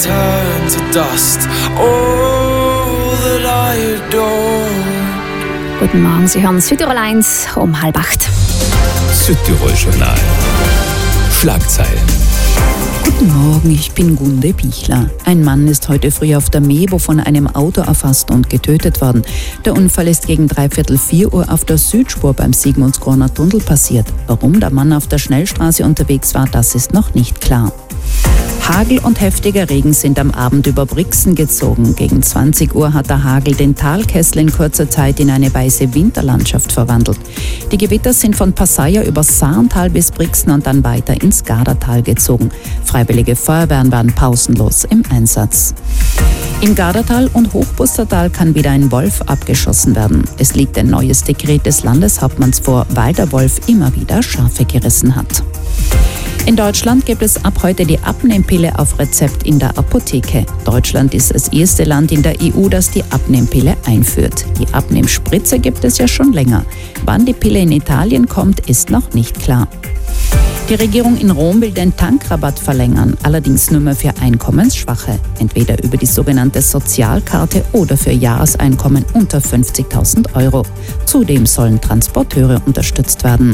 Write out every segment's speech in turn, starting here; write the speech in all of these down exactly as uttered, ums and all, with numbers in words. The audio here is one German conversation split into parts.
turn to dust. All that I adored. Guten Morgen, Sie hören Südtirol eins um halb acht. Südtirol-Journal. Schlagzeilen. Guten Morgen, ich bin Gunde Bichler. Ein Mann ist heute früh auf der Mebo von einem Auto erfasst und getötet worden. Der Unfall ist gegen dreiviertel vier Uhr auf der Südspur beim Sigmundskroner Tunnel passiert. Warum der Mann auf der Schnellstraße unterwegs war, das ist noch nicht klar. Hagel und heftiger Regen sind am Abend über Brixen gezogen. Gegen zwanzig Uhr hat der Hagel den Talkessel in kurzer Zeit in eine weiße Winterlandschaft verwandelt. Die Gewitter sind von Passaia über Saarntal bis Brixen und dann weiter ins Gardatal gezogen. Freiwillige Feuerwehren waren pausenlos im Einsatz. Im Gardatal und Hochbustertal kann wieder ein Wolf abgeschossen werden. Es liegt ein neues Dekret des Landeshauptmanns vor, weil der Wolf immer wieder Schafe gerissen hat. In Deutschland gibt es ab heute die Abnehmpille auf Rezept in der Apotheke. Deutschland ist das erste Land in der E U, das die Abnehmpille einführt. Die Abnehmspritze gibt es ja schon länger. Wann die Pille in Italien kommt, ist noch nicht klar. Die Regierung in Rom will den Tankrabatt verlängern, allerdings nur mehr für Einkommensschwache. Entweder über die sogenannte Sozialkarte oder für Jahreseinkommen unter fünfzigtausend Euro. Zudem sollen Transporteure unterstützt werden.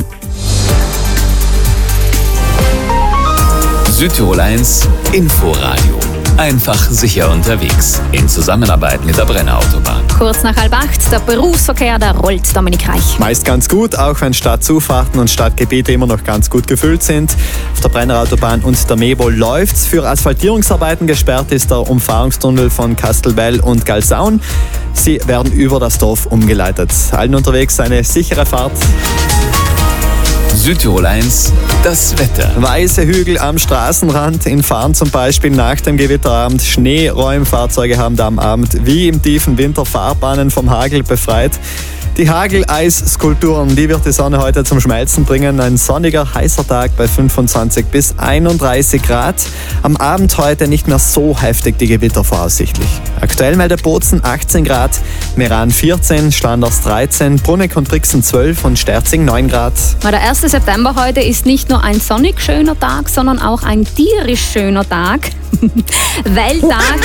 Südtirol eins Inforadio. Einfach sicher unterwegs. In Zusammenarbeit mit der Brenner Autobahn. Kurz nach halb acht, der Berufsverkehr, der rollt, Dominik Reich. Meist ganz gut, auch wenn Stadtzufahrten und Stadtgebiete immer noch ganz gut gefüllt sind. Auf der Brenner Autobahn und der Mebo läuft's. Für Asphaltierungsarbeiten gesperrt ist der Umfahrungstunnel von Kastelbell und Galsaun. Sie werden über das Dorf umgeleitet. Allen unterwegs eine sichere Fahrt. Südtirol eins, das Wetter. Weiße Hügel am Straßenrand, in Fahren zum Beispiel nach dem Gewitterabend. Schneeräumfahrzeuge haben da am Abend wie im tiefen Winter Fahrbahnen vom Hagel befreit. Die Hageleis-Skulpturen, die wird die Sonne heute zum Schmelzen bringen. Ein sonniger, heißer Tag bei fünfundzwanzig bis einunddreißig Grad. Am Abend heute nicht mehr so heftig die Gewitter voraussichtlich. Aktuell meldet Bozen achtzehn Grad, Meran vierzehn, Schlanders dreizehn, Bruneck und Brixen zwölf und Sterzing neun Grad. Der erste September heute ist nicht nur ein sonnig schöner Tag, sondern auch ein tierisch schöner Tag. Welttag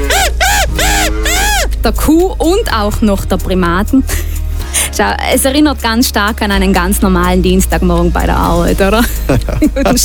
der Kuh und auch noch der Primaten. Schau, es erinnert ganz stark an einen ganz normalen Dienstagmorgen bei der Arbeit, oder? Guten